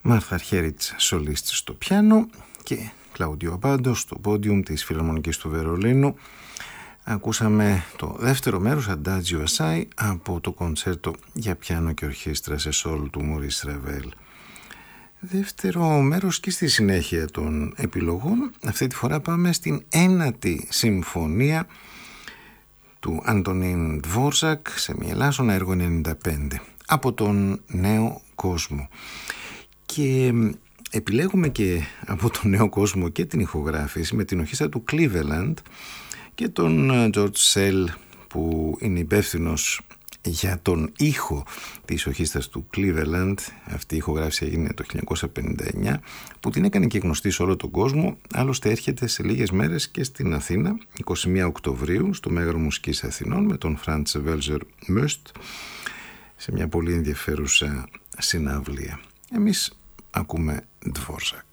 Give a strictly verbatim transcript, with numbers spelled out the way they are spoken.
Μάρθα Αρχέριτς σολίστ στο πιάνο και Κλάουντιο Αμπάντο στο πόντιουμ της Φιλαρμονικής του Βερολίνου. Ακούσαμε το δεύτερο μέρος, Adagio Assai, από το κοντσέρτο για πιάνο και ορχήστρα σε σόλ του Μωρίς Ραβέλ. Δεύτερο μέρος και στη συνέχεια των επιλογών. Αυτή τη φορά πάμε στην ένατη συμφωνία του Αντωνίν Ντβόρζακ σε Μιελάσσονα, έργο ενενήντα πέντε, από τον Νέο Κόσμο. Και επιλέγουμε και από τον Νέο Κόσμο και την ηχογράφηση με την ορχήστρα του Cleveland και τον George Szell, που είναι υπεύθυνος για τον ήχο της ορχήστρας του Cleveland. Αυτή η ηχογράφηση έγινε το χίλια εννιακόσια πενήντα εννιά, που την έκανε και γνωστή σε όλο τον κόσμο. Άλλωστε έρχεται σε λίγες μέρες και στην Αθήνα, εικοστή πρώτη Οκτωβρίου, στο Μέγαρο Μουσικής Αθηνών, με τον Franz Welser Möst, σε μια πολύ ενδιαφέρουσα συναυλία. Εμείς ακούμε Dvorak.